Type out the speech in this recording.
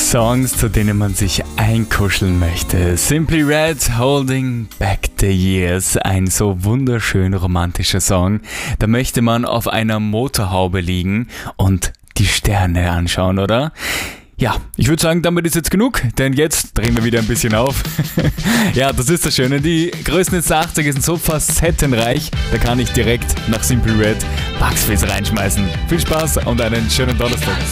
Songs, zu denen man sich einkuscheln möchte. Simply Red, Holding Back the Years. Ein so wunderschön romantischer Song. Da möchte man auf einer Motorhaube liegen und die Sterne anschauen, oder? Ja, ich würde sagen, damit ist jetzt genug, denn jetzt drehen wir wieder ein bisschen auf. Ja, das ist das Schöne, die Größen des 80er sind so facettenreich, da kann ich direkt nach Simply Red Bugs Fizz reinschmeißen. Viel Spaß und einen schönen Donnerstag.